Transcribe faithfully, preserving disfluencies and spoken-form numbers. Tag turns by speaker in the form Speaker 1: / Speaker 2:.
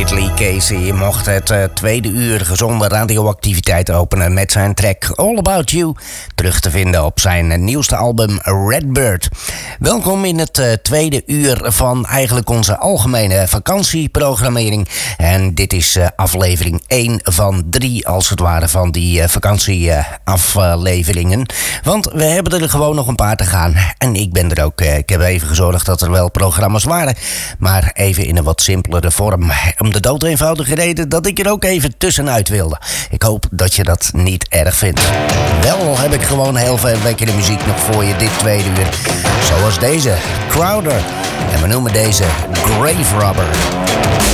Speaker 1: Lee Casey mocht het uh, tweede uur gezonde radioactiviteit openen met zijn track All About You, terug te vinden op zijn uh, nieuwste album Redbird. Welkom in het uh, tweede uur van eigenlijk onze algemene vakantieprogrammering. En dit is uh, aflevering één van drie als het ware van die uh, vakantieafleveringen. Uh, Want we hebben er gewoon nog een paar te gaan. En ik ben er ook. Uh, ik heb even gezorgd dat er wel programma's waren, maar even in een wat simpelere vorm. Om de dood eenvoudige reden dat ik er ook even tussenuit wilde. Ik hoop dat je dat niet erg vindt. Wel heb ik gewoon heel veel lekkere muziek nog voor je dit tweede uur. Zoals deze, Crowder. En we noemen deze Grave Robber.